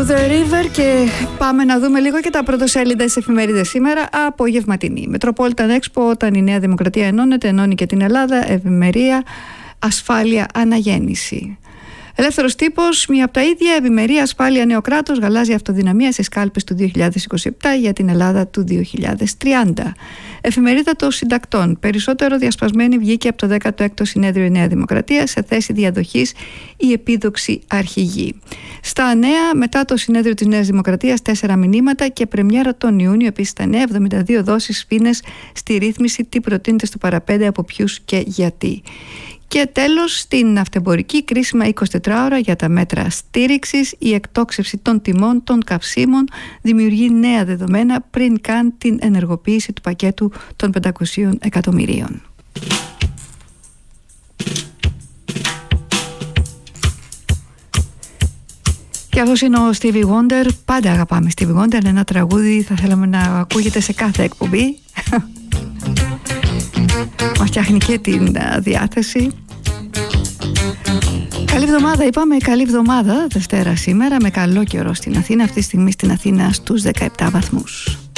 the River και πάμε να δούμε λίγο και τα πρωτοσέλιδες εφημερίδες σήμερα. Απογευματινή. Metropolitan Expo, όταν η Νέα Δημοκρατία ενώνεται, ενώνει και την Ελλάδα. Ευημερία, ασφάλεια, αναγέννηση. Ελεύθερος τύπος, μία από τα ίδια. Ευημερία, ασφάλεια, νέο κράτος, γαλάζια αυτοδυναμία στις κάλπες του 2027 για την Ελλάδα του 2030. Εφημερίδα των συντακτών. Περισσότερο διασπασμένη βγήκε από το 16ο Συνέδριο η Νέα Δημοκρατία, σε θέση διαδοχής η επίδοξη αρχηγή. Στα νέα, μετά το Συνέδριο της Νέας Δημοκρατίας, 4 μηνύματα και πρεμιέρα τον Ιούνιο. Επίσης στα νέα, 72 δόσεις φίνες στη ρύθμιση, τι προτείνεται στο παραπέντε, από ποιους και γιατί. Και τέλος, στην αυτεμπορική, κρίσιμα 24 ώρα για τα μέτρα στήριξης. Η εκτόξευση των τιμών των καυσίμων δημιουργεί νέα δεδομένα πριν καν την ενεργοποίηση του πακέτου των 500 εκατομμυρίων. Και αυτός είναι ο Stevie Wonder. Πάντα αγαπάμε Stevie Wonder. Ένα τραγούδι θα θέλαμε να ακούγεται σε κάθε εκπομπή. Μας φτιάχνει και την διάθεση. Καλή εβδομάδα, είπαμε, καλή εβδομάδα. Δευτέρα σήμερα, με καλό καιρό στην Αθήνα. Αυτή τη στιγμή στην Αθήνα στους 17 βαθμούς.